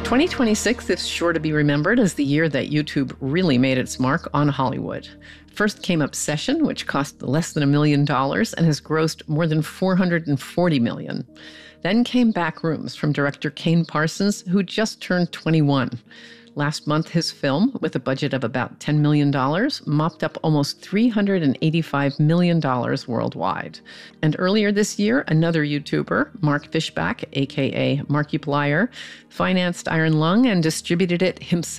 2026 is sure to be remembered as the year that YouTube really made its mark on Hollywood. First came Obsession, which cost less than $1 million and has grossed more than $440 million. Then came Backrooms from director Kane Parsons, who just turned 21. Last month, his film, with a budget of about $10 million, mopped up almost $385 million worldwide. And earlier this year, another YouTuber, Mark Fishback, a.k.a. Markiplier, financed Iron Lung and distributed it himself.